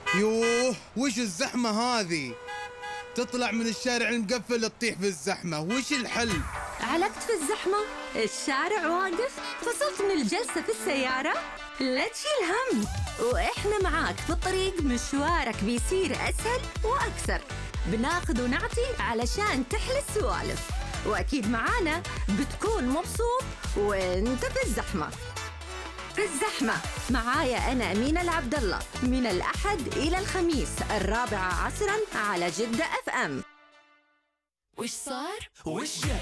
يوه، وش الزحمة هذه؟ تطلع من الشارع المقفل تطيح في الزحمة، وش الحل؟ علقت في الزحمة؟ الشارع واقف؟ فصلت من الجلسة في السيارة؟ لا تشيل هم، وإحنا معاك في الطريق. مشوارك بيصير أسهل وأكثر. بناخذ ونعطي علشان تحلى السوالف، وأكيد معانا بتكون مبسوط وانت في الزحمة. في الزحمة معايا أنا أمينة العبد الله، من الأحد إلى الخميس 4 عصراً على جدة FM. وش صار؟ وش جاي؟